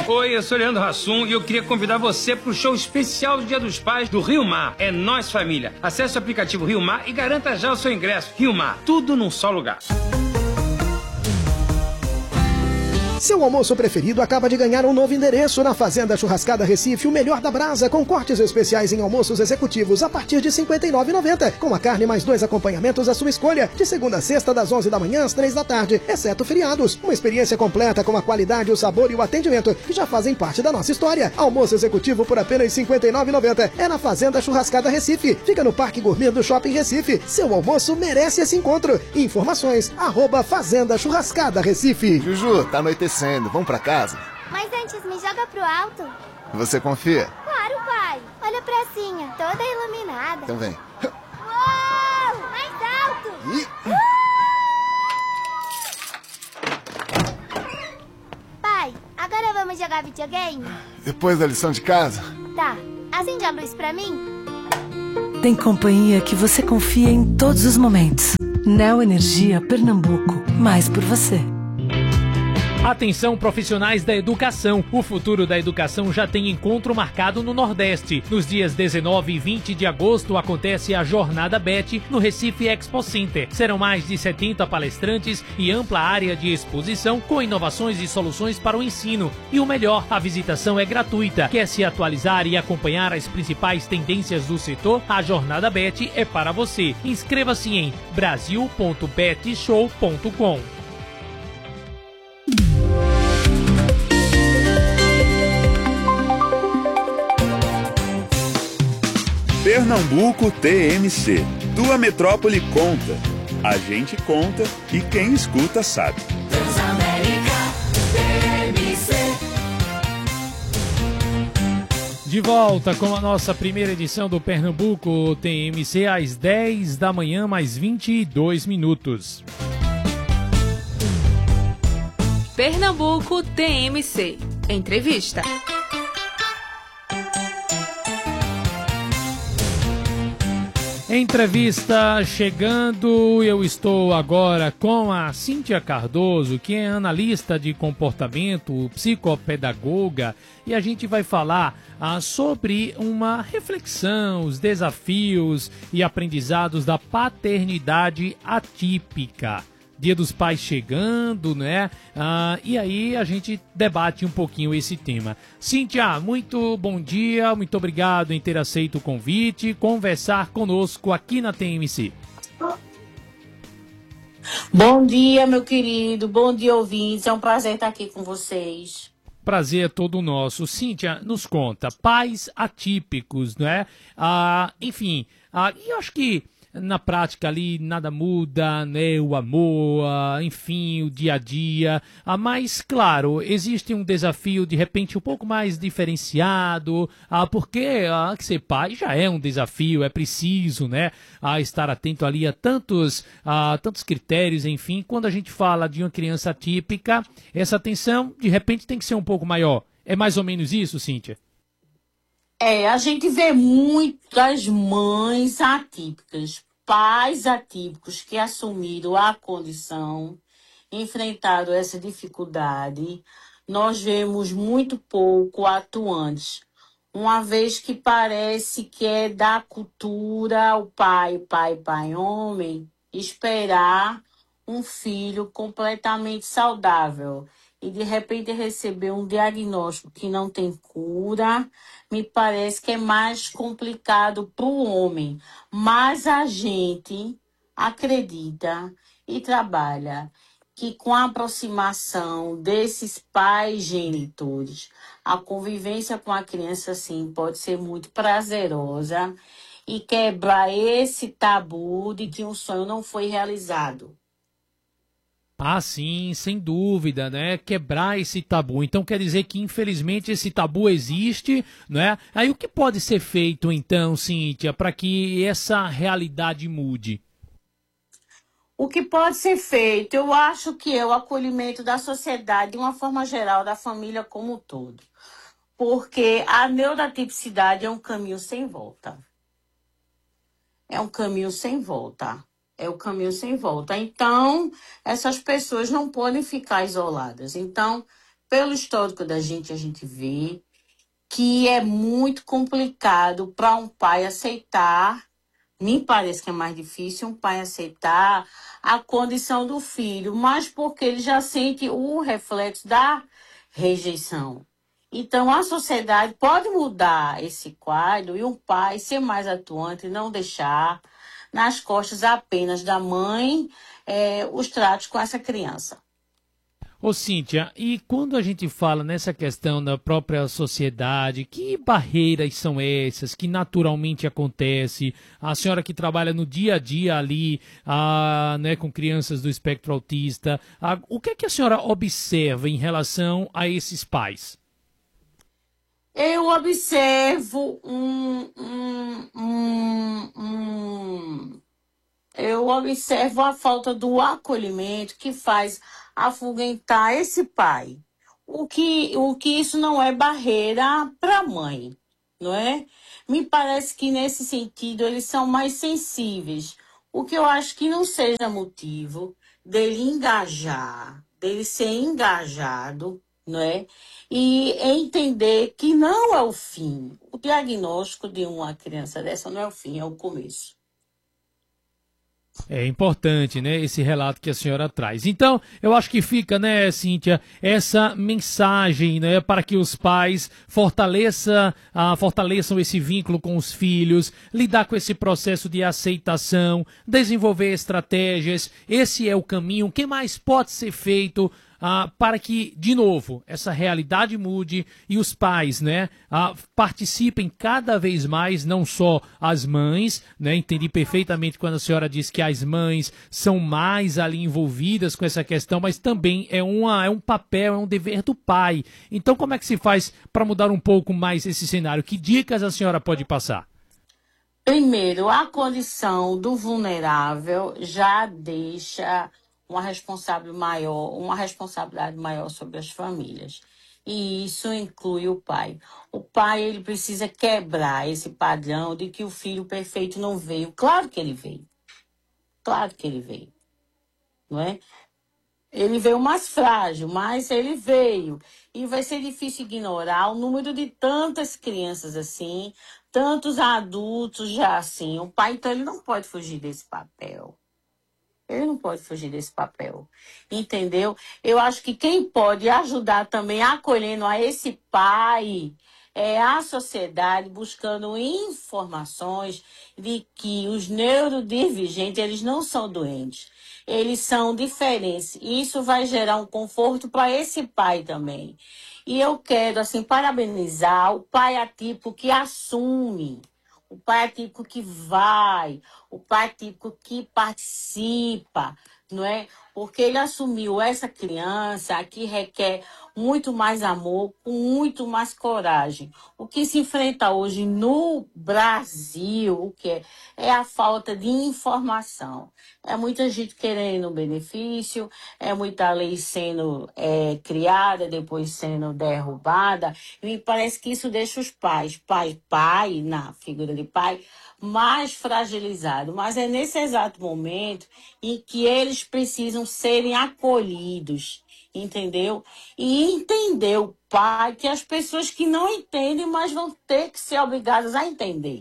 Oi, eu sou Leandro Hassum e eu queria convidar você para o show especial do Dia dos Pais do Rio Mar. É Nós Família. Acesse o aplicativo Rio Mar e garanta já o seu ingresso. Rio Mar, tudo num só lugar. Seu almoço preferido acaba de ganhar um novo endereço na Fazenda Churrascada Recife, o melhor da brasa, com cortes especiais em almoços executivos a partir de R$ 59,90, com a carne mais 2 acompanhamentos à sua escolha, de segunda a sexta, das 11 da manhã às 3 da tarde, exceto feriados. Uma experiência completa com a qualidade, o sabor e o atendimento que já fazem parte da nossa história. Almoço executivo por apenas R$ 59,90. É na Fazenda Churrascada Recife. Fica no Parque Gourmet do Shopping Recife. Seu almoço merece esse encontro. Informações, @Fazenda Churrascada Recife. Juju, tá anoitecendo. Vamos pra casa? Mas antes me joga pro alto. Você confia? Claro, pai. Olha a pracinha, toda iluminada. Então vem. Uou! Mais alto! Pai, agora vamos jogar videogame? Depois da lição de casa? Tá. Acende a luz pra mim. Tem companhia que você confia em todos os momentos. Neo Energia Pernambuco. Mais por você. Atenção, profissionais da educação. O futuro da educação já tem encontro marcado no Nordeste. Nos dias 19 e 20 de agosto acontece a Jornada BET no Recife Expo Center. Serão mais de 70 palestrantes e ampla área de exposição com inovações e soluções para o ensino. E o melhor, a visitação é gratuita. Quer se atualizar e acompanhar as principais tendências do setor? A Jornada BET é para você. Inscreva-se em brasil.betshow.com. Pernambuco TMC. Tua metrópole conta. A gente conta e quem escuta sabe. Transamérica TMC. De volta com a nossa primeira edição do Pernambuco TMC às 10 da manhã, mais 22 minutos. Pernambuco TMC. Entrevista. Entrevista chegando, eu estou agora com a Cíntia Cardoso, que é analista de comportamento, psicopedagoga, e a gente vai falar sobre uma reflexão, os desafios e aprendizados da paternidade atípica. Dia dos Pais chegando, né? E aí a gente debate um pouquinho esse tema. Cíntia, muito bom dia, muito obrigado em ter aceito o convite, conversar conosco aqui na TMC. Bom dia, meu querido, bom dia, ouvintes, é um prazer estar aqui com vocês. Prazer é todo nosso. Cíntia, nos conta, pais atípicos, né? Enfim, e eu acho que na prática ali nada muda, né? O amor, enfim, o dia a dia. Mas, claro, existe um desafio de repente um pouco mais diferenciado, porque ser pai já é um desafio, é preciso, né? Estar atento ali a tantos critérios, enfim. Quando a gente fala de uma criança atípica, essa atenção de repente tem que ser um pouco maior. É mais ou menos isso, Cíntia? A gente vê muitas mães atípicas, pais atípicos que assumiram a condição, enfrentaram essa dificuldade. Nós vemos muito pouco atuantes, uma vez que parece que é da cultura o pai, homem, esperar um filho completamente saudável. E de repente receber um diagnóstico que não tem cura, me parece que é mais complicado para o homem. Mas a gente acredita e trabalha que com a aproximação desses pais genitores, a convivência com a criança, sim, pode ser muito prazerosa e quebrar esse tabu de que um sonho não foi realizado. Sim, sem dúvida, né? Quebrar esse tabu. Então quer dizer que, infelizmente, esse tabu existe, né? Aí o que pode ser feito, então, Cíntia, para que essa realidade mude? O que pode ser feito, eu acho que é o acolhimento da sociedade, de uma forma geral, da família como um todo. Porque a neurotipicidade é um caminho sem volta. É um caminho sem volta. É o caminho sem volta. Então, essas pessoas não podem ficar isoladas. Então, pelo histórico da gente, a gente vê que é muito complicado para um pai aceitar, me parece que é mais difícil um pai aceitar a condição do filho, mas porque ele já sente o reflexo da rejeição. Então, a sociedade pode mudar esse quadro e um pai ser mais atuante e não deixar nas costas apenas da mãe os tratos com essa criança. Ô Cíntia, e quando a gente fala nessa questão da própria sociedade, que barreiras são essas que naturalmente acontecem? A senhora que trabalha no dia a dia ali, né, com crianças do espectro autista, o que é que a senhora observa em relação a esses pais? Eu observo eu observo a falta do acolhimento que faz afugentar esse pai. O que isso não é barreira para a mãe, não é? Me parece que nesse sentido eles são mais sensíveis. O que eu acho que não seja motivo dele ser engajado, não é? E entender que não é o fim. O diagnóstico de uma criança dessa não é o fim, é o começo. É importante, né, esse relato que a senhora traz. Então, eu acho que fica, né, Cíntia, essa mensagem, né, para que os pais fortaleçam esse vínculo com os filhos, lidar com esse processo de aceitação, desenvolver estratégias. Esse é o caminho. O que mais pode ser feito para que, de novo, essa realidade mude e os pais, né, participem cada vez mais, não só as mães, né, entendi perfeitamente quando a senhora diz que as mães são mais ali envolvidas com essa questão, mas também é um papel, é um dever do pai. Então, como é que se faz para mudar um pouco mais esse cenário? Que dicas a senhora pode passar? Primeiro, a condição do vulnerável já deixa uma responsabilidade maior sobre as famílias. E isso inclui o pai. O pai, ele precisa quebrar esse padrão de que o filho perfeito não veio. Claro que ele veio. Claro que ele veio. Não é? Ele veio mais frágil, mas ele veio. E vai ser difícil ignorar o número de tantas crianças assim, tantos adultos já assim. O pai, então, ele não pode fugir desse papel. Ele não pode fugir desse papel, entendeu? Eu acho que quem pode ajudar também acolhendo a esse pai é a sociedade buscando informações de que os neurodivergentes, eles não são doentes, eles são diferentes. E isso vai gerar um conforto para esse pai também. E eu quero, assim, parabenizar o pai atípico que assume, o pai atípico que vai, o pai atípico que participa, não é? Porque ele assumiu essa criança que requer muito mais amor, com muito mais coragem. O que se enfrenta hoje no Brasil, o que é a falta de informação. É muita gente querendo benefício, é muita lei sendo criada, depois sendo derrubada. E me parece que isso deixa os pais, pai, na figura de pai, mais fragilizado. Mas é nesse exato momento em que eles precisam serem acolhidos, entendeu? E entender o pai, que as pessoas que não entendem, mas vão ter que ser obrigadas a entender.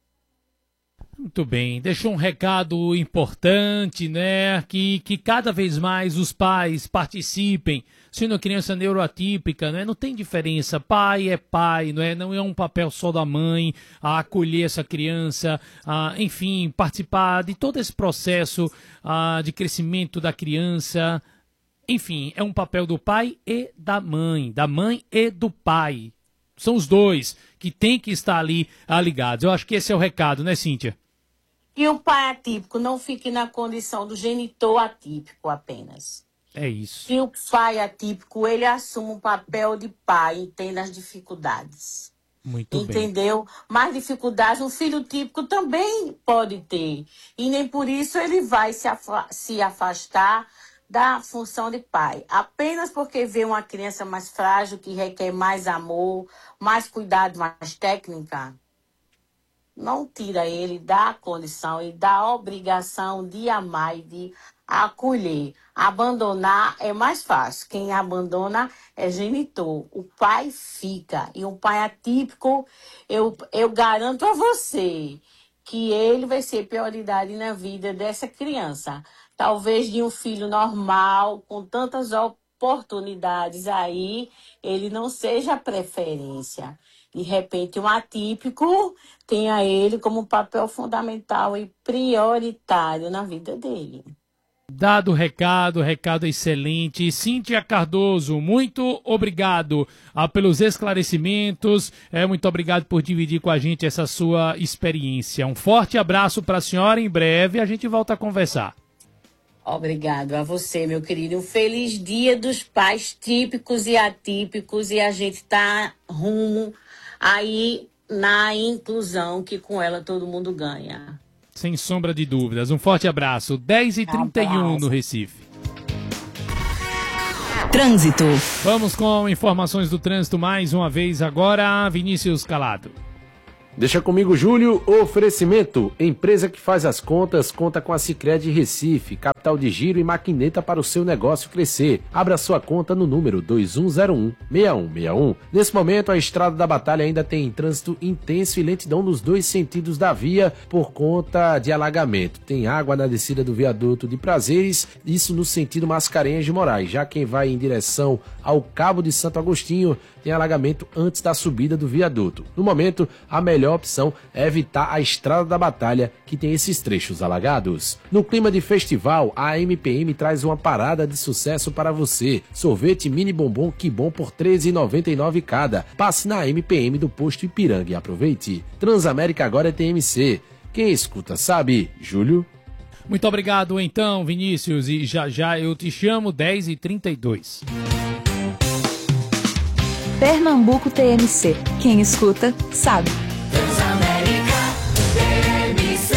Muito bem, deixou um recado importante, né? Que cada vez mais os pais participem. Sendo criança neuroatípica, né? Não tem diferença. Pai é pai, não é? Não é um papel só da mãe a acolher essa criança, enfim, participar de todo esse processo de crescimento da criança. Enfim, é um papel do pai e da mãe e do pai. São os dois que têm que estar ali ligados. Eu acho que esse é o recado, né, Cíntia? E o pai atípico não fique na condição do genitor atípico apenas. É isso. E o pai atípico, ele assume um papel de pai, entende as dificuldades. Muito bem. Entendeu? Mais dificuldades um filho típico também pode ter. E nem por isso ele vai se afastar da função de pai. Apenas porque vê uma criança mais frágil, que requer mais amor, mais cuidado, mais técnica, não tira ele da condição e da obrigação de amar e de acolher. Abandonar é mais fácil. Quem abandona é genitor. O pai fica. E um pai atípico, eu garanto a você que ele vai ser prioridade na vida dessa criança. Talvez de um filho normal, com tantas oportunidades aí, ele não seja a preferência. De repente, um atípico tenha ele como um papel fundamental e prioritário na vida dele. Dado o recado excelente. Cíntia Cardoso, muito obrigado pelos esclarecimentos, muito obrigado por dividir com a gente essa sua experiência. Um forte abraço para a senhora, em breve a gente volta a conversar. Obrigado a você, meu querido. Um feliz dia dos pais típicos e atípicos, e a gente está rumo aí na inclusão, que com ela todo mundo ganha. Sem sombra de dúvidas. Um forte abraço. 10h31 no Recife. Trânsito. Vamos com informações do trânsito mais uma vez agora. Vinícius Calado. Deixa comigo, Júlio. Oferecimento. Empresa que faz as contas, conta com a Sicredi Recife, capital de giro e maquineta para o seu negócio crescer. Abra sua conta no número 2101-6161. Nesse momento, a Estrada da Batalha ainda tem trânsito intenso e lentidão nos dois sentidos da via por conta de alagamento. Tem água na descida do viaduto de Prazeres, isso no sentido Mascarenhas de Moraes. Já quem vai em direção ao Cabo de Santo Agostinho tem alagamento antes da subida do viaduto. No momento, a melhor opção é evitar a Estrada da Batalha, que tem esses trechos alagados. No clima de festival, a MPM traz uma parada de sucesso para você. Sorvete mini bombom Que Bom por R$ 13,99 cada. Passe na MPM do posto Ipiranga e aproveite. Transamérica agora é TMC. Quem escuta sabe, Júlio. Muito obrigado então, Vinícius, e já eu te chamo. 10h32. Pernambuco TMC. Quem escuta, sabe. Transamérica TMC.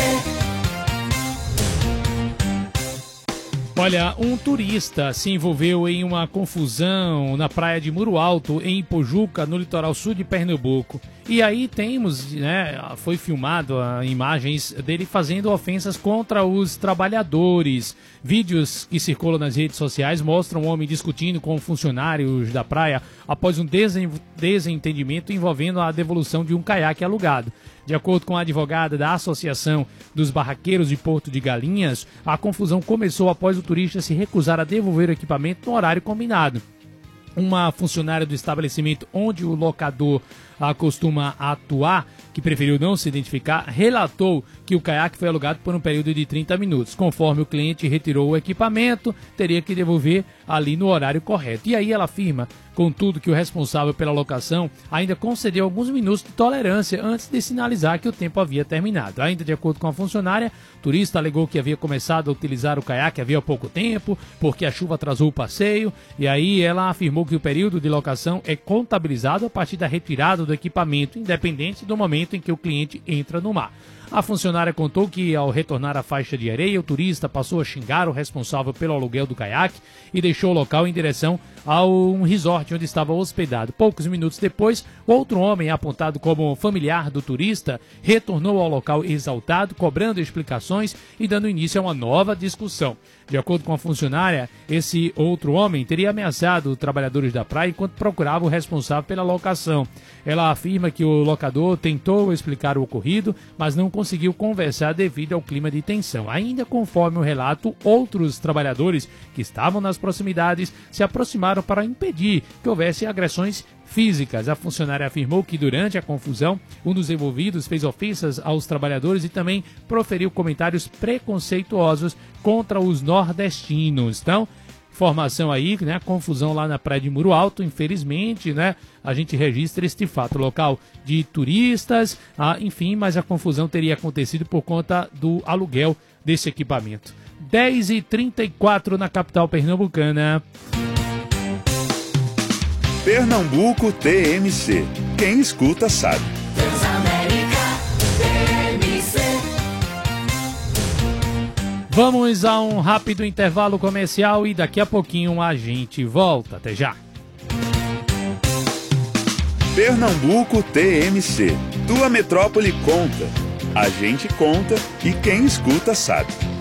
Olha, um turista se envolveu em uma confusão na praia de Muro Alto, em Ipojuca, no litoral sul de Pernambuco. E aí temos, foi filmado imagens dele fazendo ofensas contra os trabalhadores. Vídeos que circulam nas redes sociais mostram um homem discutindo com funcionários da praia após um desentendimento envolvendo a devolução de um caiaque alugado. De acordo com a advogada da Associação dos Barraqueiros de Porto de Galinhas, a confusão começou após o turista se recusar a devolver o equipamento no horário combinado. Uma funcionária do estabelecimento onde o locador costuma atuar, que preferiu não se identificar, relatou que o caiaque foi alugado por um período de 30 minutos. Conforme o cliente retirou o equipamento, teria que devolver ali no horário correto. E aí ela afirma, contudo, que o responsável pela locação ainda concedeu alguns minutos de tolerância antes de sinalizar que o tempo havia terminado. Ainda de acordo com a funcionária, o turista alegou que havia começado a utilizar o caiaque havia pouco tempo, porque a chuva atrasou o passeio, e aí ela afirmou que o período de locação é contabilizado a partir da retirada do equipamento, independente do momento em que o cliente entra no mar. A funcionária contou que, ao retornar à faixa de areia, o turista passou a xingar o responsável pelo aluguel do caiaque e deixou o local em direção a um resort onde estava hospedado. Poucos minutos depois, outro homem, apontado como familiar do turista, retornou ao local exaltado, cobrando explicações e dando início a uma nova discussão. De acordo com a funcionária, esse outro homem teria ameaçado trabalhadores da praia enquanto procurava o responsável pela locação. Ela afirma que o locador tentou explicar o ocorrido, mas não conseguiu conversar devido ao clima de tensão. Ainda conforme o relato, outros trabalhadores que estavam nas proximidades se aproximaram para impedir que houvesse agressões físicas. A funcionária afirmou que durante a confusão, um dos envolvidos fez ofensas aos trabalhadores e também proferiu comentários preconceituosos contra os nordestinos. Então, informação aí, confusão lá na praia de Muro Alto, infelizmente, a gente registra este fato, local de turistas, enfim, mas a confusão teria acontecido por conta do aluguel desse equipamento. 10h34 na capital pernambucana. Pernambuco TMC. Quem escuta sabe. Transamérica TMC. Vamos a um rápido intervalo comercial e daqui a pouquinho a gente volta. Até já. Pernambuco TMC. Tua metrópole conta. A gente conta e quem escuta sabe.